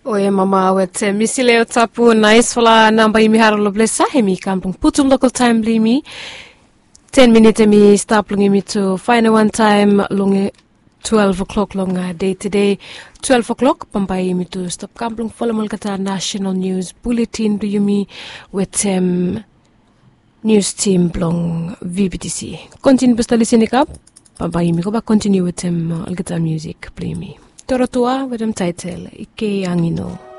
Oye mama wet misileo tapu nice fala namba imi harolo blessa hemi kampung putum local time blimi 10 minutes mi stop lungi mi to final one time lungi 12 o'clock long day today 12 o'clock pampai mi to stop kampung follow kata national news bulletin do yumi with news team blong VBTC continue basta listening up pampai mi ko ba continue with algata music blimi Torotua with them title Ike Angino